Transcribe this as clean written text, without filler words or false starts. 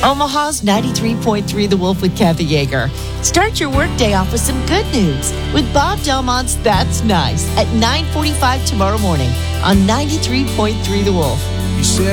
Omaha's 93.3 The Wolf with Kathy Yeager. Start your workday off with some good news with Bob Delmont's That's Nice at 9:45 tomorrow morning on 93.3 The Wolf. You said